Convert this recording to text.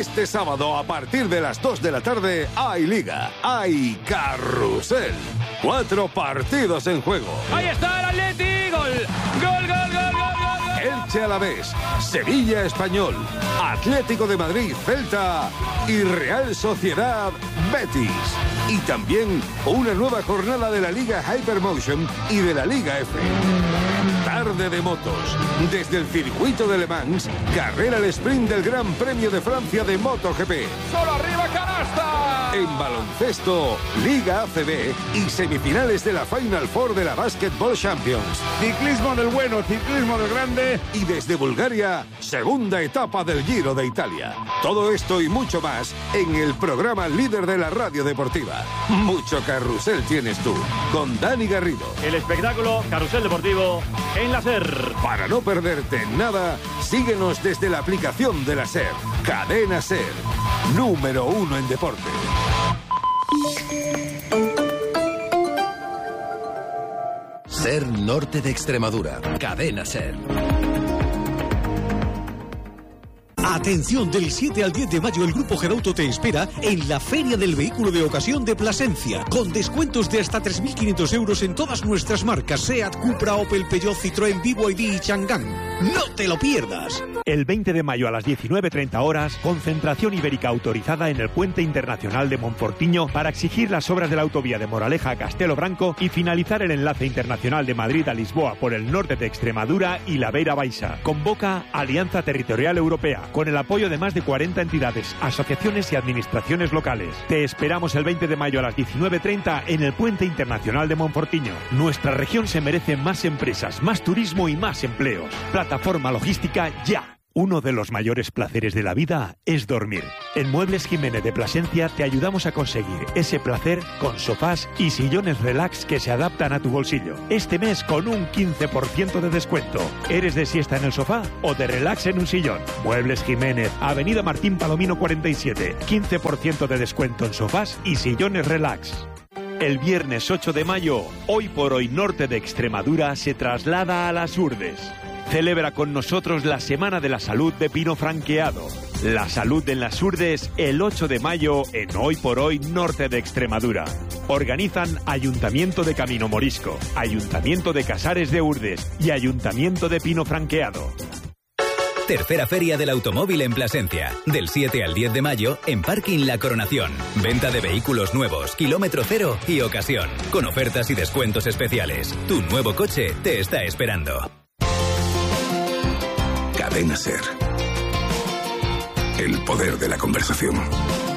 Este sábado, a partir de las 2 de la tarde, hay Liga, hay Carrusel. 4 partidos en juego. ¡Ahí está el Atleti! ¡Gol! ¡Gol, gol, gol, gol, gol! Elche Alavés, Sevilla Español, Atlético de Madrid Celta y Real Sociedad Betis. Y también una nueva jornada de la Liga Hypermotion y de la Liga F. Tarde de motos. Desde el circuito de Le Mans, carrera al sprint del Gran Premio de Francia de MotoGP. ¡Solo arriba, canasta! En baloncesto, Liga ACB y semifinales de la Final Four de la Basketball Champions. Ciclismo del bueno, ciclismo del grande. Y desde Bulgaria, segunda etapa del Giro de Italia. Todo esto y mucho más en el programa líder de la radio deportiva. Mucho carrusel tienes tú, con Dani Garrido. El espectáculo Carrusel Deportivo en la SER. Para no perderte nada, síguenos desde la aplicación de la SER. Cadena SER, número 1 en deporte. SER Norte de Extremadura. Cadena SER. Atención, del 7 al 10 de mayo el Grupo Gerauto te espera en la Feria del Vehículo de Ocasión de Plasencia, con descuentos de hasta 3.500 euros en todas nuestras marcas SEAT, Cupra, Opel, Peugeot, Citroën, BYD y Chang'an. ¡No te lo pierdas! El 20 de mayo a las 19:30 horas, concentración ibérica autorizada en el Puente Internacional de Monfortiño para exigir las obras de la autovía de Moraleja a Castelo Branco y finalizar el enlace internacional de Madrid a Lisboa por el norte de Extremadura y la Beira Baixa. Convoca Alianza Territorial Europea, con el apoyo de más de 40 entidades, asociaciones y administraciones locales. Te esperamos el 20 de mayo a las 19:30 en el Puente Internacional de Monfortiño. Nuestra región se merece más empresas, más turismo y más empleos. Plataforma logística ya. Uno de los mayores placeres de la vida es dormir. En Muebles Jiménez de Plasencia te ayudamos a conseguir ese placer con sofás y sillones relax que se adaptan a tu bolsillo. Este mes con un 15% de descuento. ¿Eres de siesta en el sofá o de relax en un sillón? Muebles Jiménez, Avenida Martín Palomino 47. 15% de descuento en sofás y sillones relax. El viernes 8 de mayo, Hoy por Hoy Norte de Extremadura se traslada a Las Hurdes. Celebra con nosotros la Semana de la Salud de Pino Franqueado. La salud en Las Hurdes el 8 de mayo en Hoy por Hoy Norte de Extremadura. Organizan Ayuntamiento de Camino Morisco, Ayuntamiento de Casares de Hurdes y Ayuntamiento de Pino Franqueado. Tercera Feria del Automóvil en Plasencia. Del 7 al 10 de mayo en Parking La Coronación. Venta de vehículos nuevos, kilómetro cero y ocasión. Con ofertas y descuentos especiales. Tu nuevo coche te está esperando. Cadena SER. El poder de la conversación.